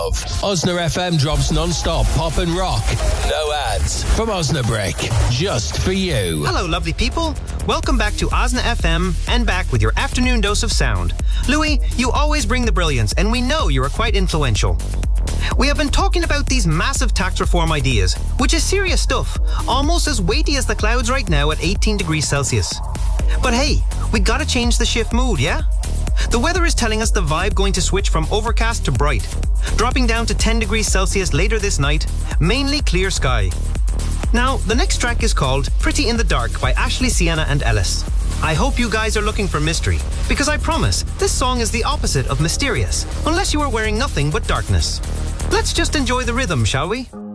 love. Osna FM drops non-stop pop and rock. No ads. From Osnabrick. Just for you. Hello, lovely people. Welcome back to Osna FM and back with your afternoon dose of sound. Louis, you always bring the brilliance, and we know you are quite influential. We have been talking about these massive tax reform ideas, which is serious stuff, almost as weighty as the clouds right now at 18 degrees Celsius. But hey, we gotta change the shift mood, yeah? The weather is telling us the vibe going to switch from overcast to bright, dropping down to 10 degrees Celsius later this night, mainly clear sky. Now, the next track is called Pretty in the Dark by Ashley, Sienna and Ellis. I hope you guys are looking for mystery, because I promise this song is the opposite of mysterious, unless you are wearing nothing but darkness. Let's just enjoy the rhythm, shall we?